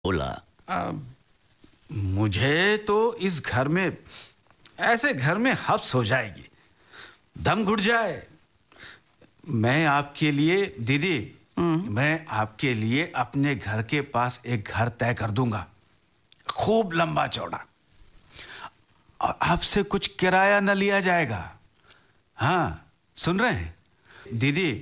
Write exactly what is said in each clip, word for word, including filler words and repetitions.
बोला। आ, मुझे तो इस घर में, ऐसे घर में हब्स हो जाएगी, दम घुट जाए। मैं आपके लिए दीदी, मैं आपके लिए अपने घर के पास एक घर तय कर दूंगा, खूब लंबा चौड़ा, और आपसे कुछ किराया न लिया जाएगा। हाँ, सुन रहे हैं दीदी?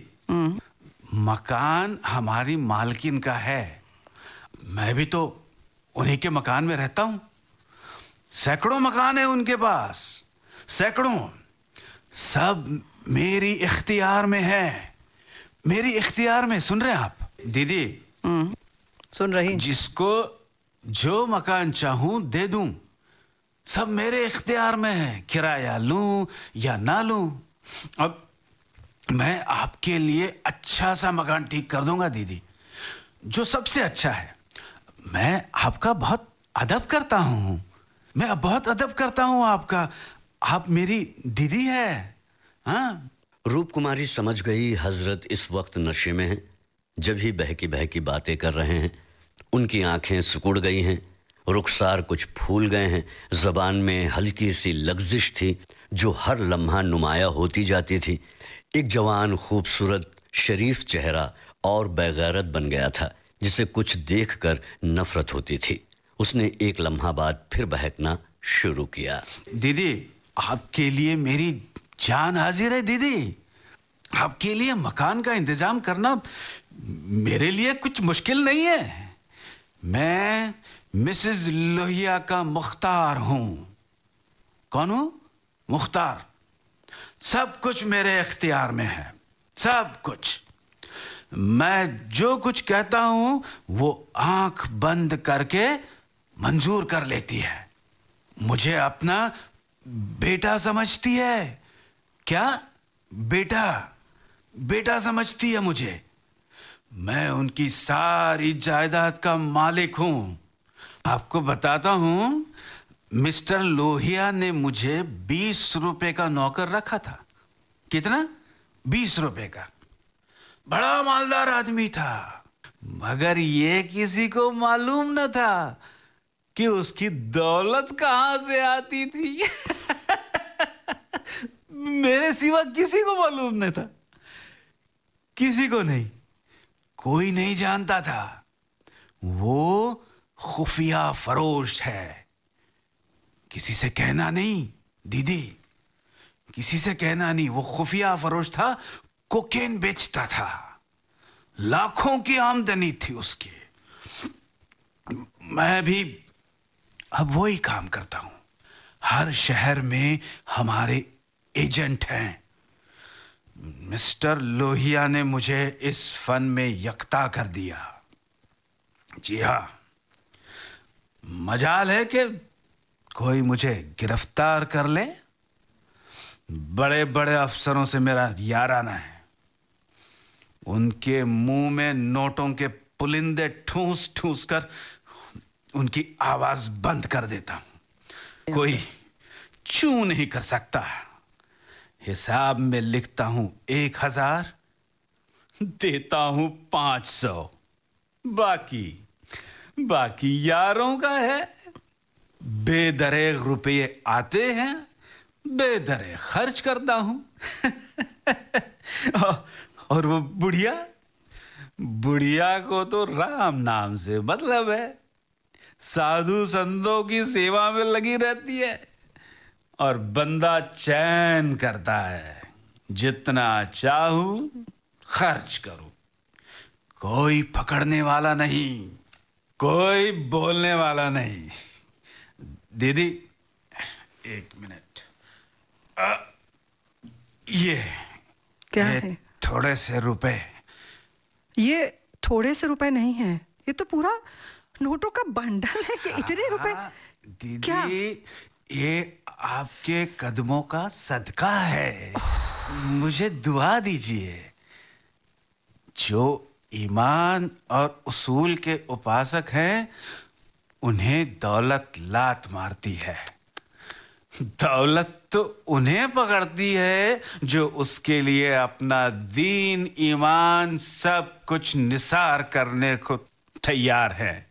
मकान हमारी मालकिन का है, मैं भी तो उन्हीं के मकान में रहता हूं। सैकड़ों मकान है उनके पास, सैकड़ों, सब मेरी इख्तियार में है, मेरी इख्तियार में। सुन रहे हैं आप दीदी? सुन रही। जिसको जो मकान चाहूं दे दूं, सब मेरे इख्तियार में है, किराया लूं या ना लूं। अब मैं आपके लिए अच्छा सा मकान ठीक कर दूंगा दीदी, जो सबसे अच्छा है। मैं आपका बहुत अदब करता हूं, मैं बहुत अदब करता हूं आपका, आप मेरी दीदी है। हाँ। रूप कुमारी समझ गई हजरत इस वक्त नशे में हैं, जब ही बहकी बहकी बातें कर रहे हैं। उनकी आंखें सिकुड़ गई हैं, रुखसार कुछ फूल गए हैं, जबान में हल्की सी लग्जिश थी जो हर लम्हा नुमाया होती जाती थी। एक जवान खूबसूरत शरीफ चेहरा और बेगैरत बन गया था, जिसे कुछ देखकर नफरत होती थी। उसने एक लम्हा बाद फिर बहकना शुरू किया। दीदी, आपके लिए मेरी जान हाजिर है दीदी। आपके लिए मकान का इंतजाम करना मेरे लिए कुछ मुश्किल नहीं है। मैं मिसेस लोहिया का मुख्तार हूं। कौन हूं? मुख्तार। सब कुछ मेरे इख्तियार में है, सब कुछ। मैं जो कुछ कहता हूं वो आंख बंद करके मंजूर कर लेती है। मुझे अपना बेटा समझती है। क्या? बेटा, बेटा समझती है मुझे। मैं उनकी सारी जायदाद का मालिक हूं। आपको बताता हूं, मिस्टर लोहिया ने मुझे बीस रुपए का नौकर रखा था। कितना? बीस रुपए का। बड़ा मालदार आदमी था, मगर ये किसी को मालूम न था कि उसकी दौलत कहां से आती थी। मेरे सिवा किसी को मालूम नहीं था, किसी को नहीं, कोई नहीं जानता था। वो खुफिया फरोश है। किसी से कहना नहीं दीदी, किसी से कहना नहीं। वो खुफिया फरोश था, कोकेन बेचता था, लाखों की आमदनी थी उसकी। मैं भी अब वही काम करता हूं। हर शहर में हमारे एजेंट हैं। मिस्टर लोहिया ने मुझे इस फन में यकता कर दिया। जी हां, मजाल है कि कोई मुझे गिरफ्तार कर ले। बड़े बड़े अफसरों से मेरा याराना है। उनके मुंह में नोटों के पुलिंदे ठूस ठूस कर उनकी आवाज बंद कर देता हूं। कोई चू नहीं कर सकता। हिसाब में लिखता हूं एक हजार, देता हूं पांच सौ। बाकी बाकी यारों का है। बेदरेग रुपये आते हैं, बेदरे खर्च करता हूं। और वो बुढ़िया, बुढ़िया को तो राम नाम से मतलब है। साधु संतों की सेवा में लगी रहती है और बंदा चैन करता है। जितना चाहूं खर्च करूं, कोई पकड़ने वाला नहीं, कोई बोलने वाला नहीं। दीदी, एक मिनट। आ, ये क्या ये है? थोड़े से रुपए। ये थोड़े से रुपए नहीं है, ये तो पूरा नोटों का बंडल है। ये इतने रुपए? दीदी, क्या? ये आपके कदमों का सदका है। मुझे दुआ दीजिए। जो ईमान और उसूल के उपासक हैं, उन्हें दौलत लात मारती है। दौलत तो उन्हें पकड़ती है जो उसके लिए अपना दीन ईमान सब कुछ निसार करने को तैयार है।